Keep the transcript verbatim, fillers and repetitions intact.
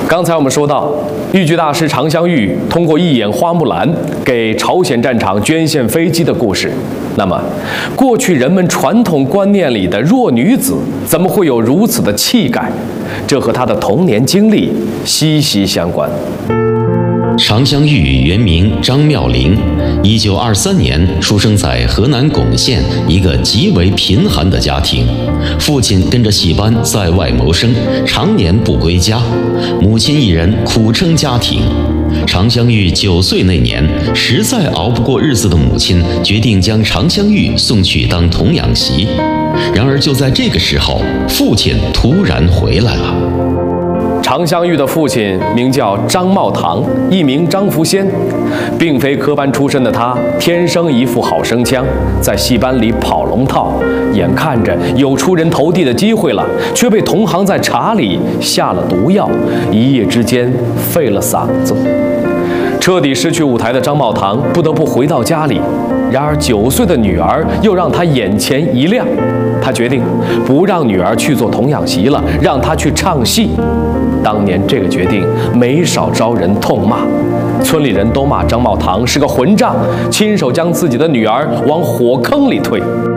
刚才我们说到，豫剧大师常香玉通过一演花木兰给朝鲜战场捐献飞机的故事。那么，过去人们传统观念里的弱女子怎么会有如此的气概？这和她的童年经历息息相关。 常香玉原名张妙玲，一九二三年出生在河南巩县一个极为贫寒的家庭，父亲跟着戏班在外谋生，常年不归家，母亲一人苦撑家庭。常香玉九岁那年，实在熬不过日子的母亲决定将常香玉送去当童养媳。然而就在这个时候，父亲突然回来了。 常香玉的父亲名叫张茂堂，艺名张福仙，并非科班出身的他，天生一副好声腔，在戏班里跑龙套，眼看着有出人头地的机会了，却被同行在茶里下了毒药，一夜之间废了嗓子。彻底失去舞台的张茂堂不得不回到家里，然而九岁的女儿又让他眼前一亮，他决定不让女儿去做童养媳了，让她去唱戏。当年这个决定没少招人痛骂，村里人都骂张茂堂是个混账，亲手将自己的女儿往火坑里推。